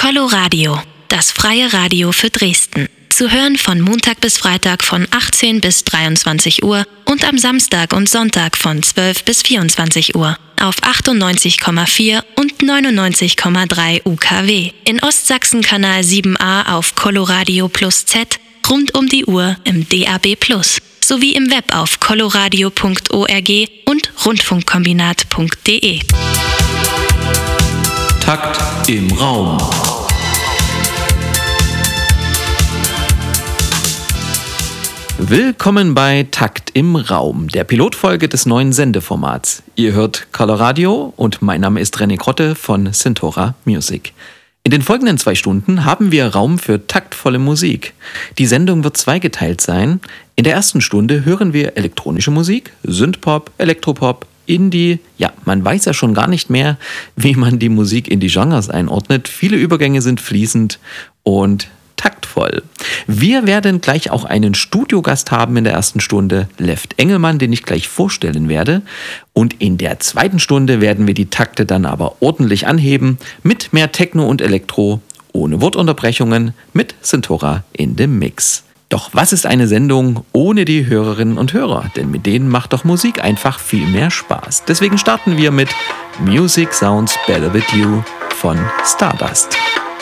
Coloradio, das freie Radio für Dresden. Zu hören von Montag bis Freitag von 18 bis 23 Uhr und am Samstag und Sonntag von 12 bis 24 Uhr auf 98,4 und 99,3 UKW. In Ostsachsen Kanal 7a auf Coloradio Plus Z, rund um die Uhr im DAB Plus, sowie im Web auf coloradio.org und rundfunkkombinat.de. Takt im Raum. Willkommen bei Takt im Raum, der Pilotfolge des neuen Sendeformats. Ihr hört Coloradio und mein Name ist René Krotte von Synthora Music. In den folgenden 2 Stunden haben wir Raum für taktvolle Musik. Die Sendung wird zweigeteilt sein. In der ersten Stunde hören wir elektronische Musik, Synthpop, Elektropop, Indie. Ja, man weiß ja schon gar nicht mehr, wie man die Musik in die Genres einordnet. Viele Übergänge sind fließend und taktvoll. Wir werden gleich auch einen Studiogast haben in der ersten Stunde, Left Engelmann, den ich gleich vorstellen werde. Und in der zweiten Stunde werden wir die Takte dann aber ordentlich anheben, mit mehr Techno und Elektro, ohne Wortunterbrechungen, mit Synthora in dem Mix. Doch was ist eine Sendung ohne die Hörerinnen und Hörer? Denn mit denen macht doch Musik einfach viel mehr Spaß. Deswegen starten wir mit Music Sounds Better With You von Stardust.